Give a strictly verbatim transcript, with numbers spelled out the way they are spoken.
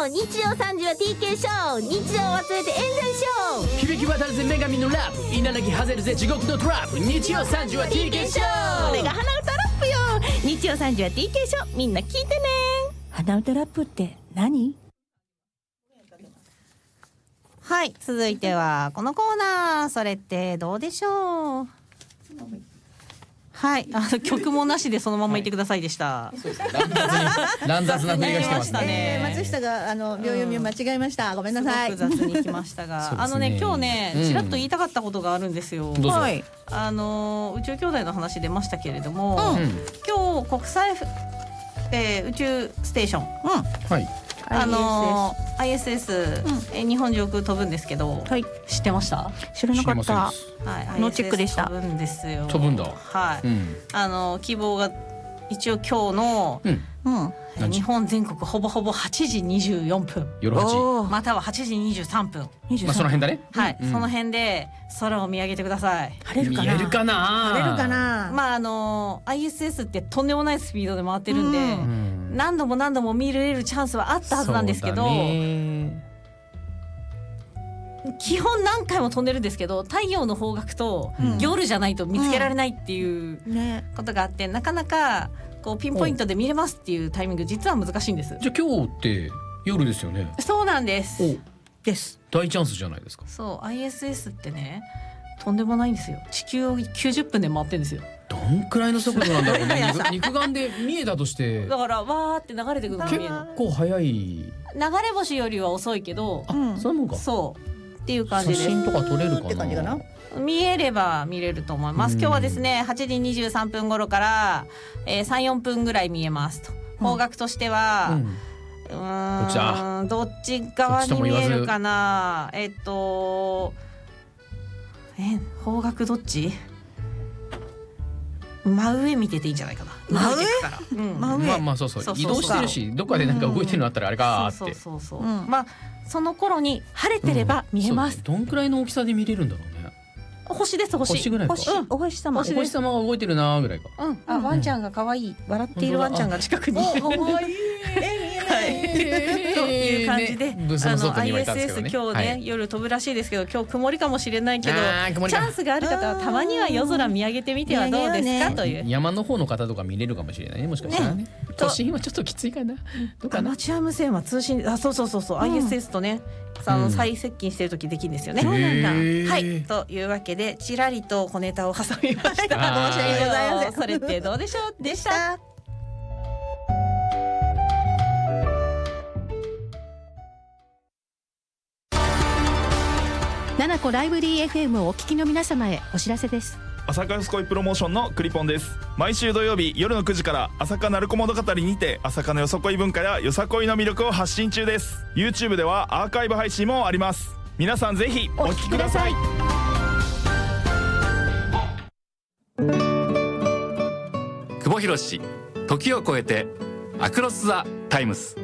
ョー、日曜さんじは ティーケー ショー、日常を忘れてエンジョイショー。 響き渡るぜ女神のラップ、稲垣はぜるぜ地獄のトラップ。日曜さんじは ティーケー ショー。 これが花歌ラップよ。日曜さんじは ティーケー ショー、みんな聞いてね。 花歌ラップって何？ はい、続いてはこのコーナー、それってどうでしょう。はい、あの曲もなしでそのまま言ってくださいでした。 そうですね、乱雑に乱雑な振りがしてましたえー、 ね。 松下があの秒読みを間違えました。ごめんなさい。 すごく雑に来ましたが、あのね今日ねちらっと言いたかったことがあるんですよ。 はい。 あの宇宙兄弟の話出ましたけれども、 うん、 今日国際、えー、宇宙ステーション、うん、 はい。 あの アイエスエス、うん、え日本上空飛ぶんですけど、はい、知ってました？ 知らなかった。 はい、 ノーチェックでした。 飛ぶんですよ。 飛ぶんだ。 はい。 うん、 あの希望が一応今日の、うんうん、日本全国ほぼほぼはちじにじゅうよんぷん、 夜はちまたははちじにじゅうさんぷん、 まあその辺だね。 はい、 うん、 その辺で空を見上げてください。 晴れるかな。 見えるかな。 晴れるかな。 まああの アイエスエス ってとんでもないスピードで回ってるんで、うん、何度も何度も見れるチャンスはあったはずなんですけど、基本何回も飛んでるんですけど、太陽の方角と夜じゃないと見つけられないっていうことがあって、なかなかこうピンポイントで見れますっていうタイミング実は難しいんです。 じゃあ今日って夜ですよね。 そうなんですです。 大チャンスじゃないですか。 そう アイエスエス ってねとんでもないんですよ。地球をきゅうじゅっぷんで回ってるんですよ。 どんくらいの速度なんだろうね。肉眼で見えたとしてだからわーって流れてくるのが見える。 結構早い。 流れ星よりは遅いけど、 あ、うん、そういうもんか。 そうっていう感じです。 写真とか撮れるかな。 って感じかな。 見えれば見れると思います。今日はですねはちじにじゅうさんぷん頃から、えー、さん、よんぷんぐらい見えますと。方角としては、うんうーんどっち側に見えるかな。えっとえ方角どっち？真上見てていいんじゃないかな。 真上？ から、うん、 真上。 まあまあそうそう移動してるし、どっかでなんか動いてるのあったらあれかーって。 そうそうそうそう、うん、まあその頃に晴れてれば見えます、うん、 どんくらいの大きさで見れるんだろうね。 星です星。 星ぐらいか。 星、うん、お星様。 お星様が動いてるなーぐらいか。 うん、あ、ワンちゃんが可愛い、笑っているワンちゃんが近くに。 可愛い。 はい、という感じで、ね、あの アイエスエス 今日ね、はい、夜飛ぶらしいですけど、今日曇りかもしれないけど、チャンスがある方はたまには夜空見上げてみてはどうですかという。 山の方の方とか見れるかもしれないね、もしかしたらね。都心はちょっときついかな。どうかな。 アマチュア無線は通信、あ、そうそうそうそう、うん、アイエスエス とね、あの再接近してる時できるんですよね。はい、というわけでちらりと小ネタを挟みました。 申し訳ございません。 それってどうでしょうでした。 ななこライブリー エフエム をお聞きの皆様へお知らせです。 朝霞よさこいプロモーションのクリポンです。毎週土曜日夜のくじから朝霞なるこ物語にて朝霞のよさこい文化やよさこいの魅力を発信中です。 YouTube ではアーカイブ配信もあります。皆さんぜひお聞きください。 久保宏、時を超えてアクロス・ザ・タイムス。